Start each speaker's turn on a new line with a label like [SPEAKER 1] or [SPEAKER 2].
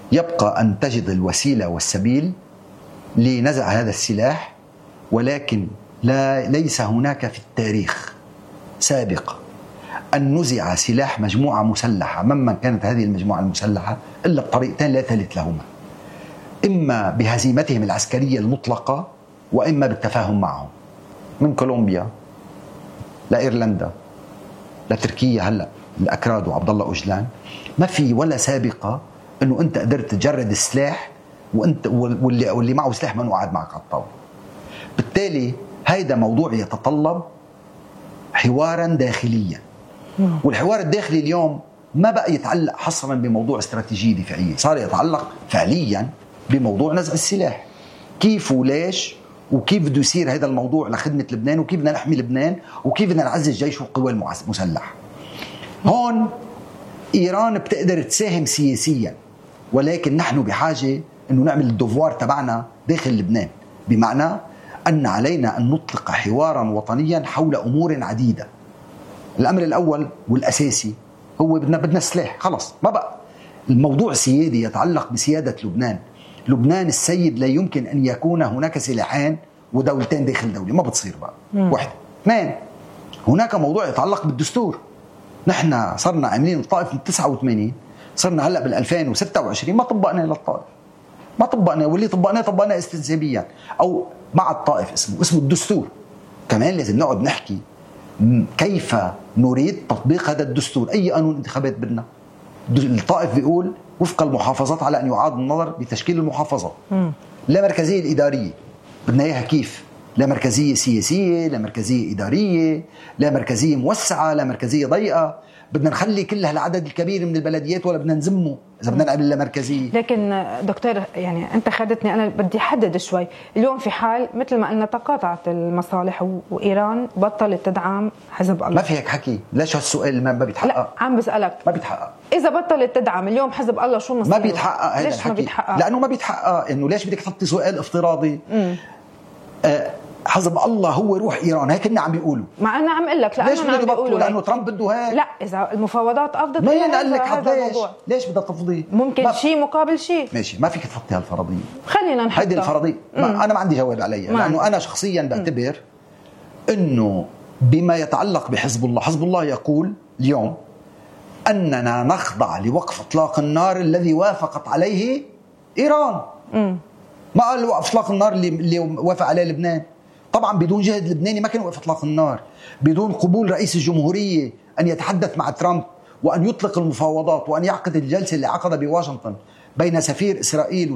[SPEAKER 1] يبقى أن تجد الوسيلة والسبيل لنزع هذا السلاح، ولكن ليس هناك في التاريخ سابق أن نزع سلاح مجموعة مسلحة ممن كانت هذه المجموعة المسلحة إلا بطريقتين لا ثالث لهما: إما بهزيمتهم العسكرية المطلقة، وإما بالتفاهم معهم. من كولومبيا لإيرلندا لتركيا، هلأ الأكراد وعبد الله أوجلان، ما في ولا سابقة أنه أنت قدرت تجرد السلاح وأنت واللي معه سلاح ما قاعد معك على الطاولة. بالتالي هيدا موضوع يتطلب حوارا داخليا، والحوار الداخلي اليوم ما بقى يتعلق حصرا بموضوع استراتيجية دفاعية، صار يتعلق فعليا بموضوع نزع السلاح. كيف وليش وكيف بده يصير هذا الموضوع لخدمة لبنان، وكيف بدنا نحمي لبنان، وكيف بدنا نعزز جيش والقوى المسلحة. هون إيران بتقدر تساهم سياسيا، ولكن نحن بحاجة أنه نعمل الدوفوار تبعنا داخل لبنان، بمعنى أن علينا أن نطلق حوارا وطنيا حول أمور عديدة. الأمر الأول والأساسي هو بدنا سلاح. خلص، ما بقى الموضوع سيادي يتعلق بسيادة لبنان. لبنان السيد لا يمكن أن يكون هناك سلاحين ودولتين داخل دولة، ما بتصير بقى. واحد. اثنين، هناك موضوع يتعلق بالدستور. نحن صرنا عاملين الطائف من 89، صرنا هلأ بال2026 ما طبقنا للطائف، ما طبقنا، واللي طبقناه استنسابيا أو مع الطائف اسمه الدستور. كمان لازم نقعد نحكي كيف نريد تطبيق هذا الدستور. أي قانون انتخابات بدنا؟ الطائف بيقول وفق المحافظات على أن يعاد النظر بتشكيل المحافظة. لا مركزية الإدارية بدنا إياها كيف؟ لا مركزية سياسية، لا مركزية إدارية، لا مركزية موسعة، لا مركزية ضيقة. بدنا نخلي كل هالعدد الكبير من البلديات ولا بدنا نزمه إذا بدنا نعمل لا مركزية؟
[SPEAKER 2] لكن دكتور، يعني أنت خدتني، أنا بدي أحدد شوي. اليوم في حال مثل ما قلنا تقاطعت المصالح وإيران بطلت تدعم حزب الله.
[SPEAKER 1] ما في هيك حكي. ليش هالسؤال ما بيتحقق؟
[SPEAKER 2] لا، عم بسألك.
[SPEAKER 1] ما بيتحقق.
[SPEAKER 2] إذا بطلت تدعم اليوم حزب الله شو مصيره؟
[SPEAKER 1] ما بيتحقق هذا
[SPEAKER 2] الحكي. ما بيتحقق؟
[SPEAKER 1] لأنه ما بيتحقق. إنه ليش بدك تحطي سؤال افتراضي؟ حزب الله هو روح إيران، هيك كنا عم بيقولوا.
[SPEAKER 2] مع أنا عم أقول لك
[SPEAKER 1] ليش بده يبطلوا؟ لأنه ترامب بده هيك.
[SPEAKER 2] لا، إذا المفاوضات أفضت
[SPEAKER 1] ما ينقل لك ليش بدها تفضي؟
[SPEAKER 2] ممكن شيء مقابل شيء.
[SPEAKER 1] ماشي، ما فيك تحطي هالفرضية.
[SPEAKER 2] خلينا نحطها.
[SPEAKER 1] هيدي الفرضية أنا ما عندي جواب عليها، لأنه أنا شخصيا بعتبر إنه بما يتعلق بحزب الله، حزب الله يقول اليوم أننا نخضع لوقف إطلاق النار الذي وافقت عليه إيران. ما قال وقف إطلاق النار اللي وافق عليه لبنان. طبعا بدون جهد لبناني ما كان وقف إطلاق النار، بدون قبول رئيس الجمهورية أن يتحدث مع ترامب وأن يطلق المفاوضات وأن يعقد الجلسة اللي عقدها بواشنطن بين سفير إسرائيل